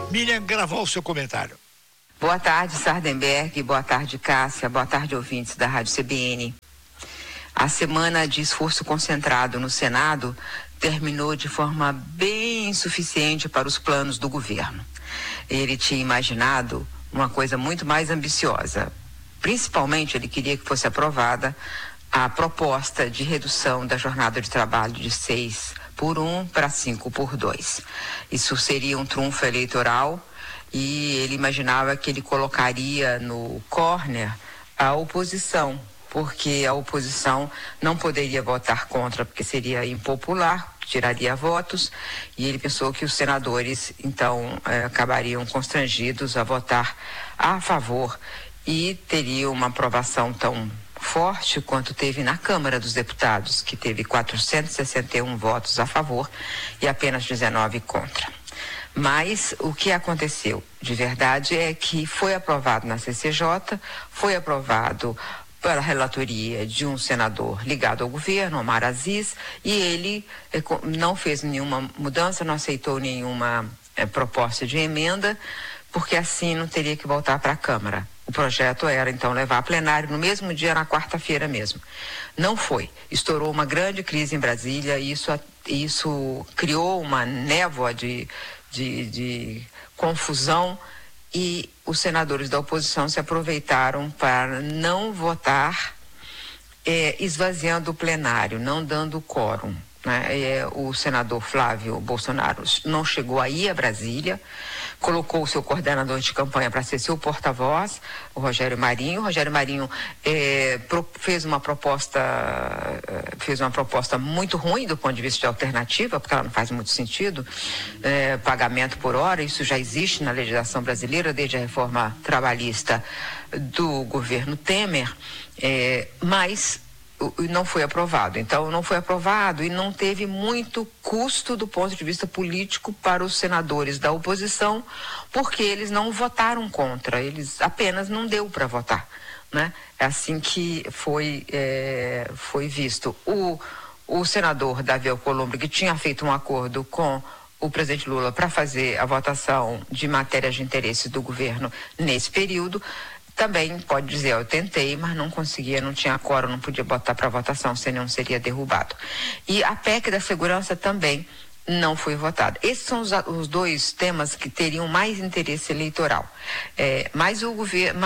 Miriam gravou o seu comentário. Boa tarde, Sardenberg. Boa tarde, Cássia. Boa tarde, ouvintes da Rádio CBN. A semana de esforço concentrado no Senado terminou de forma bem insuficiente para os planos do governo. Ele tinha imaginado uma coisa muito mais ambiciosa. Principalmente, ele queria que fosse aprovada a proposta de redução da jornada de trabalho de 6x1 para 5x2. Isso seria um trunfo eleitoral e ele imaginava que ele colocaria no corner a oposição, porque a oposição não poderia votar contra, porque seria impopular, tiraria votos, e ele pensou que os senadores, então, acabariam constrangidos a votar a favor e teria uma aprovação tão forte quanto teve na Câmara dos Deputados, que teve 461 votos a favor e apenas 19 contra. Mas o que aconteceu de verdade é que foi aprovado na CCJ, foi aprovado pela relatoria de um senador ligado ao governo, Omar Aziz, e ele não fez nenhuma mudança, não aceitou nenhuma proposta de emenda, porque assim não teria que voltar para a Câmara. O projeto era, então, levar a plenário no mesmo dia, na quarta-feira mesmo. Não foi. Estourou uma grande crise em Brasília e isso criou uma névoa de confusão e os senadores da oposição se aproveitaram para não votar, esvaziando o plenário, não dando quórum. O senador Flávio Bolsonaro não chegou aí a Brasília, colocou o seu coordenador de campanha para ser seu porta-voz, o Rogério Marinho. O Rogério Marinho fez uma proposta muito ruim do ponto de vista de alternativa, porque ela não faz muito sentido, pagamento por hora, isso já existe na legislação brasileira desde a reforma trabalhista do governo Temer, mas não foi aprovado. Então, não foi aprovado e não teve muito custo do ponto de vista político para os senadores da oposição, porque eles não votaram contra, eles apenas não deu para votar, né? É assim que foi visto. O senador Davi Alcolumbre, que tinha feito um acordo com o presidente Lula para fazer a votação de matérias de interesse do governo nesse período, também pode dizer, eu tentei, mas não conseguia, não tinha quórum, não podia botar para votação, senão seria derrubado. E a PEC da segurança também não foi votada. Esses são os dois temas que teriam mais interesse eleitoral. Mas o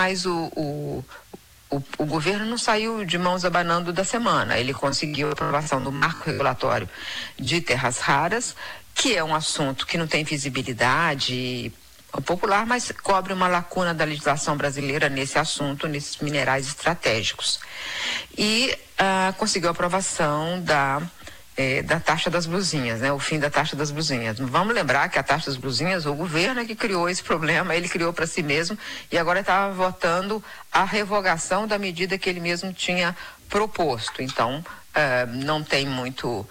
governo não saiu de mãos abanando da semana. Ele conseguiu a aprovação do marco regulatório de terras raras, que é um assunto que não tem visibilidade popular, mas cobre uma lacuna da legislação brasileira nesse assunto, nesses minerais estratégicos. E conseguiu a aprovação da taxa das blusinhas, né? O fim da taxa das blusinhas. Vamos lembrar que a taxa das blusinhas, o governo é que criou esse problema, ele criou para si mesmo e agora estava votando a revogação da medida que ele mesmo tinha proposto. Então, não tem muito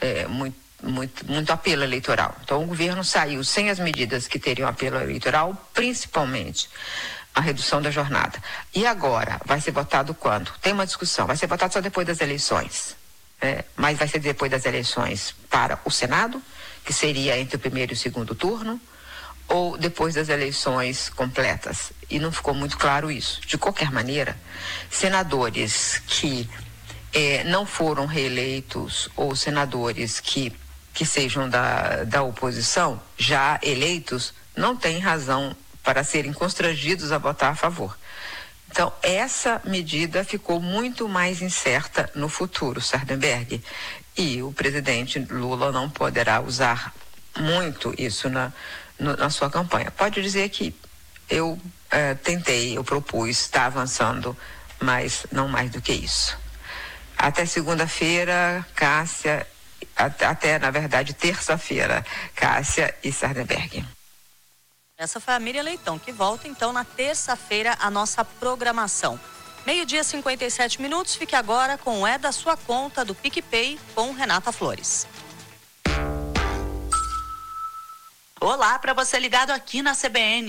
apelo eleitoral. Então, o governo saiu sem as medidas que teriam apelo eleitoral, principalmente a redução da jornada. E agora, vai ser votado quando? Tem uma discussão, vai ser votado só depois das eleições. Mas vai ser depois das eleições para o Senado, que seria entre o primeiro e o segundo turno, ou depois das eleições completas. E não ficou muito claro isso. De qualquer maneira, senadores que não foram reeleitos ou senadores que sejam da oposição, já eleitos, não têm razão para serem constrangidos a votar a favor. Então, essa medida ficou muito mais incerta no futuro, Sardenberg, e o presidente Lula não poderá usar muito isso na sua campanha. Pode dizer que eu tentei, eu propus, está avançando, mas não mais do que isso. Até segunda-feira, Cássia, até, na verdade, terça-feira, Cássia e Sardenberg. Essa foi a Miriam Leitão, que volta então na terça-feira a nossa programação. 12h57, fique agora com o É da Sua Conta do PicPay com Renata Flores. Olá, para você ligado aqui na CBN.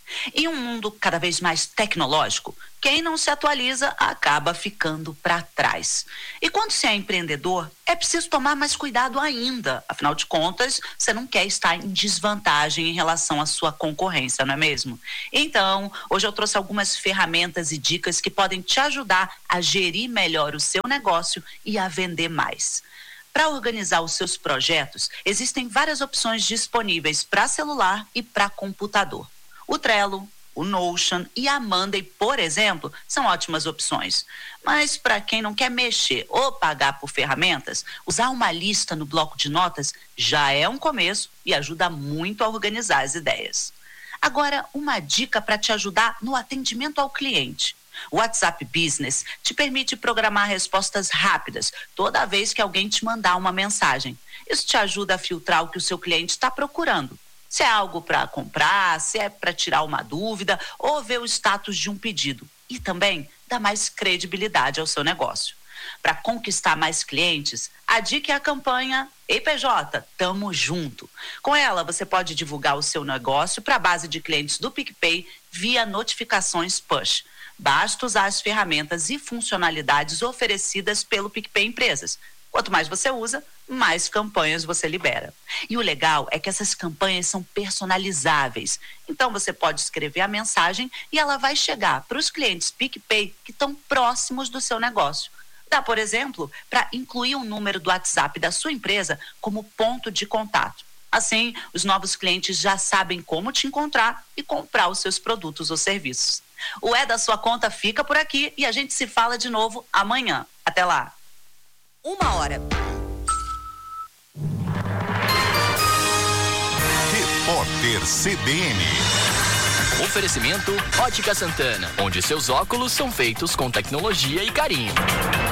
Em um mundo cada vez mais tecnológico, quem não se atualiza acaba ficando para trás. E quando se é empreendedor, é preciso tomar mais cuidado ainda. Afinal de contas, você não quer estar em desvantagem em relação à sua concorrência, não é mesmo? Então, hoje eu trouxe algumas ferramentas e dicas que podem te ajudar a gerir melhor o seu negócio e a vender mais. Para organizar os seus projetos, existem várias opções disponíveis para celular e para computador. O Trello, o Notion e a Monday, por exemplo, são ótimas opções. Mas para quem não quer mexer ou pagar por ferramentas, usar uma lista no bloco de notas já é um começo e ajuda muito a organizar as ideias. Agora, uma dica para te ajudar no atendimento ao cliente. O WhatsApp Business te permite programar respostas rápidas toda vez que alguém te mandar uma mensagem. Isso te ajuda a filtrar o que o seu cliente está procurando. Se é algo para comprar, se é para tirar uma dúvida ou ver o status de um pedido. E também dá mais credibilidade ao seu negócio. Para conquistar mais clientes, a dica é a campanha Ei PJ, tamo junto. Com ela, você pode divulgar o seu negócio para a base de clientes do PicPay via notificações push. Basta usar as ferramentas e funcionalidades oferecidas pelo PicPay Empresas. Quanto mais você usa, mais campanhas você libera. E o legal é que essas campanhas são personalizáveis. Então você pode escrever a mensagem e ela vai chegar para os clientes PicPay que estão próximos do seu negócio. Dá, por exemplo, para incluir um número do WhatsApp da sua empresa como ponto de contato. Assim, os novos clientes já sabem como te encontrar e comprar os seus produtos ou serviços. O É da Sua Conta fica por aqui e a gente se fala de novo amanhã. Até lá! 1h. Repórter CBN. Oferecimento Ótica Santana, onde seus óculos são feitos com tecnologia e carinho.